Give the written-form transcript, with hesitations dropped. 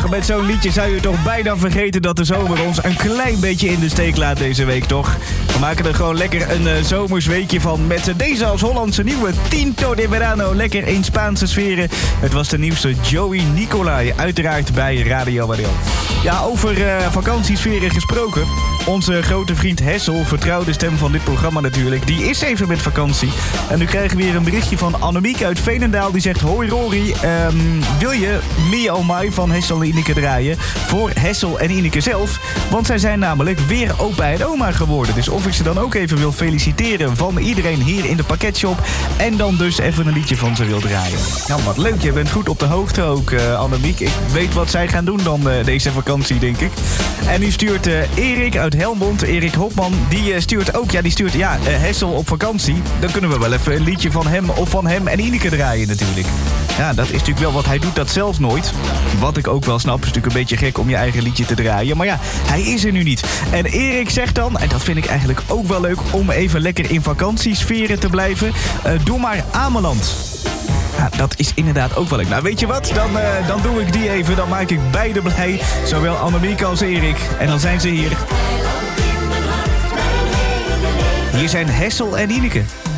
ach, met zo'n liedje zou je toch bijna vergeten dat de zomer ons een klein beetje in de steek laat deze week, toch? We maken er gewoon lekker een zomers weekje van met deze als Hollandse nieuwe Tinto de Verano. Lekker in Spaanse sferen. Het was de nieuwste Joey Nicolai, uiteraard bij Radio Mario. Ja, over vakantiesferen gesproken. Onze grote vriend Hessel, vertrouwde stem van dit programma natuurlijk, die is even met vakantie. En nu krijgen we weer een berichtje van Annemiek uit Veenendaal. Die zegt, hoi Rory, wil je Me Oh My van Hessel en Ineke draaien voor Hessel en Ineke zelf? Want zij zijn namelijk weer opa en oma geworden. Dus of ik ze dan ook even wil feliciteren van iedereen hier in de pakketshop. En dan dus even een liedje van ze wil draaien. Nou, wat leuk. Je bent goed op de hoogte ook, Annemiek. Ik weet wat zij gaan doen dan deze vakantie, denk ik. En nu stuurt Erik uit Helmond, Erik Hopman, die stuurt Hessel op vakantie. Dan kunnen we wel even een liedje van hem of van hem en Ineke draaien natuurlijk. Ja, dat is natuurlijk wel, want hij doet dat zelf nooit. Wat ik ook wel snap, is natuurlijk een beetje gek om je eigen liedje te draaien. Maar ja, hij is er nu niet. En Erik zegt dan, en dat vind ik eigenlijk ook wel leuk om even lekker in vakantiesferen te blijven. Doe maar Ameland. Ja, dat is inderdaad ook wel leuk. Nou, weet je wat? Dan doe ik die even. Dan maak ik beide blij. Zowel Annemiek als Erik. En dan zijn ze hier. Hier zijn Hessel en Ineke.